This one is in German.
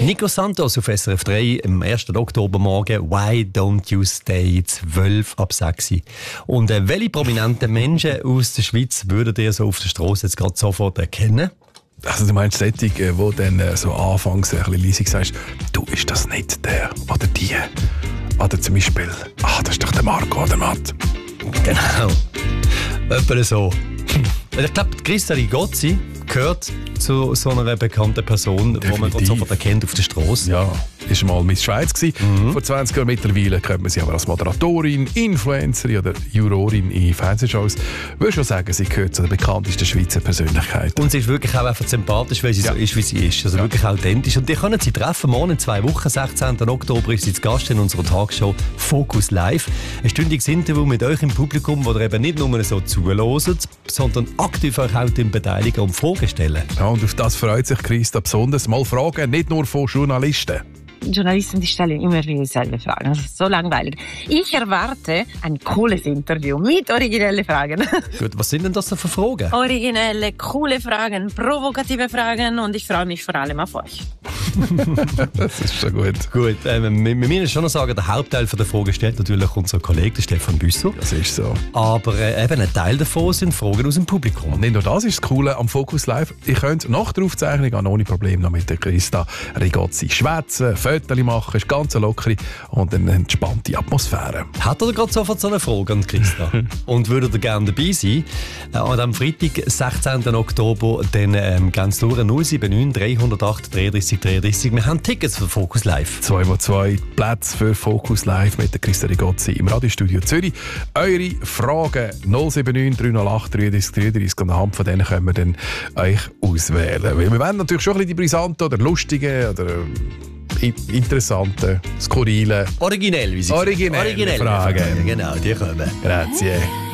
Nico Santos auf SRF 3 am 1. Oktobermorgen. Why don't you stay? 12 ab 6. Und welche prominenten Menschen aus der Schweiz würdet ihr so auf der Straße jetzt gerade sofort erkennen? Also du meinst solche, wo dann so anfangs ein bisschen leisig sagst, du, ist das nicht der oder die? Oder zum Beispiel, das ist doch der Marco oder Matt. Genau. Etwa so. Ich glaube, Christa Rigozzi gehört zu so einer bekannten Person, die man gerade sofort erkennt auf der Straße. Ja, ist mal Miss Schweiz gewesen. Vor 20 Jahren. Mittlerweile kennt man sie aber als Moderatorin, Influencerin oder Jurorin in Fernsehshows. Ich würde schon sagen, sie gehört zu den bekanntesten Schweizer Persönlichkeiten. Und sie ist wirklich auch einfach sympathisch, weil sie so ist, wie sie ist. Also wirklich authentisch. Und die können sie treffen. Morgen in 2 Wochen, 16. Oktober, ist sie zu Gast in unserer Talkshow Focus Live. Ein stündiges Interview mit euch im Publikum, wo ihr eben nicht nur so zuhört, sondern aktiv euch auch beteiligen und Fragen stellen. Ja, und auf das freut sich Christa besonders. Mal Fragen, nicht nur von Journalisten. Journalisten, die stellen immer wieder dieselbe Fragen. Das ist so langweilig. Ich erwarte ein cooles Interview mit originellen Fragen. Gut, was sind denn das für Fragen? Originelle, coole Fragen, provokative Fragen und ich freue mich vor allem auf euch. Das ist schon gut. Gut, wir müssen schon noch sagen, der Hauptteil der Fragen stellt natürlich unser Kollege, der Stefan Büsser. Das ist so. Aber eben ein Teil davon sind Fragen aus dem Publikum. Und nicht nur das ist das Coole am Focus Live. Ihr könnt nach der Aufzeichnung ohne Probleme noch mit der Christa Rigozzi schwätzen, Fotos machen, ist ganz locker und eine entspannte Atmosphäre. Hat er gerade sofort so eine Frage an Christa? Und würdet ihr gerne dabei sein? An dem Freitag, 16. Oktober, dann ganz durch 079 308 33 33. Wir haben Tickets für Focus Live. 2x2 Plätze für Focus Live mit der Christa Rigozzi im Radiostudio Zürich. Eure Fragen 079 308 33 33 und anhand von denen können wir dann euch auswählen. Weil wir wollen natürlich schon ein bisschen die brisanten oder lustigen oder interessante, skurrile, originell, wie sie originelle Fragen. Genau, die kommen. Grazie.